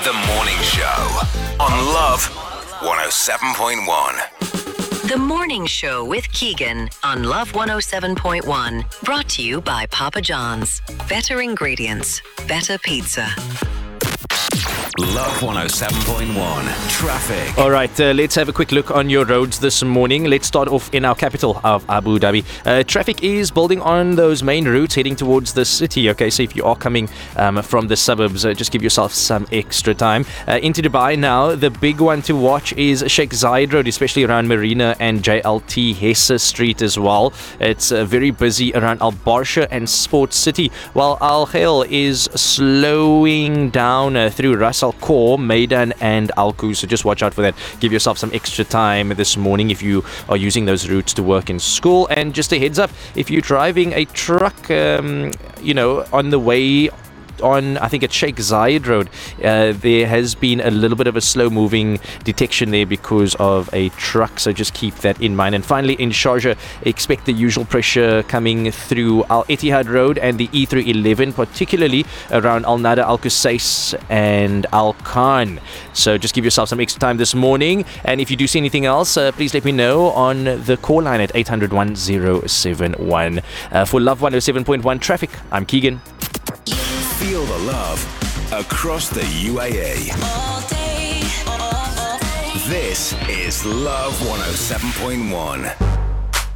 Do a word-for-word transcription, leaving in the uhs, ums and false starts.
The Morning Show on Love one oh seven point one. The Morning Show with Keegan on Love one oh seven point one. Brought to you by Papa John's. Better ingredients, better pizza. Love one oh seven point one. Traffic. All right, uh, let's have a quick look on your roads this morning. Let's start off in our capital of Abu Dhabi. Uh, traffic is building on those main routes heading towards the city. Okay, so if you are coming um, from the suburbs, uh, just give yourself some extra time. Uh, into Dubai now, the big one to watch is Sheikh Zayed Road, especially around Marina and J L T Hesse Street as well. It's uh, very busy around Al Barsha and Sports City, while Al Khail is slowing down uh, through Ras Al Khor, Maidan and Al Qus. So just watch out for that. Give yourself some extra time this morning if you are using those routes to work and school. And just a heads up, if you're driving a truck, um, you know, on the way on, I think, at Sheikh Zayed Road, uh, there has been a little bit of a slow-moving detection there because of a truck, so just keep that in mind. And finally, in Sharjah, expect the usual pressure coming through Al Ittihad Road and the E three eleven, particularly around Al Nada, Al Qusais and Al Khan. So just give yourself some extra time this morning, and if you do see anything else, uh, please let me know on the call line at eight hundred, one oh seven one. Uh, for Love one oh seven point one Traffic, I'm Keegan. Feel the love across the U A E. All day, all day. This is Love one oh seven point one.